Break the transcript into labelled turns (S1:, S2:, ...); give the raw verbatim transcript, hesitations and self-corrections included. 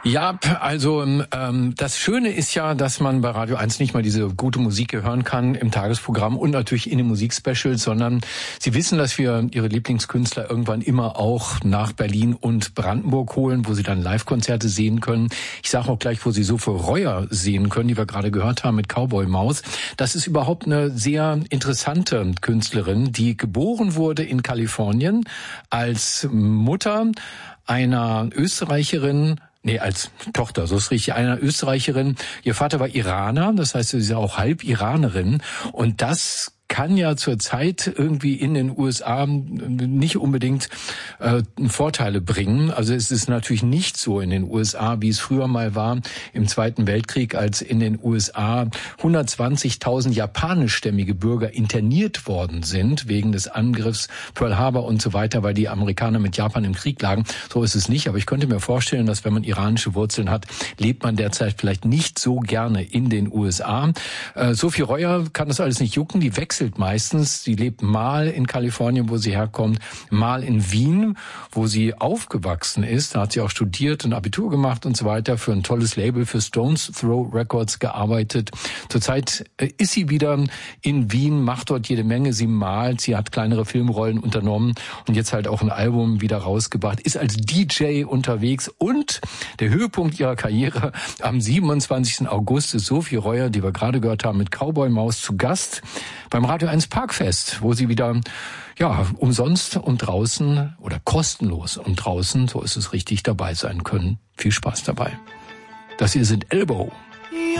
S1: Ja, also ähm, das Schöne ist ja, dass man bei Radio eins nicht mal diese gute Musik hören kann im Tagesprogramm und natürlich in den Musikspecials, sondern Sie wissen, dass wir Ihre Lieblingskünstler irgendwann immer auch nach Berlin und Brandenburg holen, wo Sie dann Live-Konzerte sehen können. Ich sage auch gleich, wo Sie Sophie Reuer sehen können, die wir gerade gehört haben mit Cowboy Maus. Das ist überhaupt eine sehr interessante Künstlerin, die geboren wurde in Kalifornien als Mutter einer Österreicherin, Nee, als Tochter, so ist richtig, einer Österreicherin. Ihr Vater war Iraner, das heißt, sie ist ja auch halb Iranerin. Und das kann ja zurzeit irgendwie in den U S A nicht unbedingt äh, Vorteile bringen. Also es ist natürlich nicht so in den U S A, wie es früher mal war im Zweiten Weltkrieg, als in den U S A hundertzwanzigtausend japanischstämmige Bürger interniert worden sind wegen des Angriffs Pearl Harbor und so weiter, weil die Amerikaner mit Japan im Krieg lagen. So ist es nicht, aber ich könnte mir vorstellen, dass wenn man iranische Wurzeln hat, lebt man derzeit vielleicht nicht so gerne in den U S A. Äh, Sophie Reuer kann das alles nicht jucken, die wechselt meistens. Sie lebt mal in Kalifornien, wo sie herkommt, mal in Wien, wo sie aufgewachsen ist. Da hat sie auch studiert und Abitur gemacht und so weiter, für ein tolles Label, für Stones Throw Records gearbeitet. Zurzeit ist sie wieder in Wien, macht dort jede Menge. Sie malt, sie hat kleinere Filmrollen unternommen und jetzt halt auch ein Album wieder rausgebracht, ist als D J unterwegs und der Höhepunkt ihrer Karriere am siebenundzwanzigsten August ist Sophie Reuer, die wir gerade gehört haben, mit Cowboy Maus zu Gast beim Radio eins Parkfest, wo sie wieder, ja, umsonst und draußen oder kostenlos und draußen, so ist es richtig, dabei sein können. Viel Spaß dabei. Das hier sind Elbow.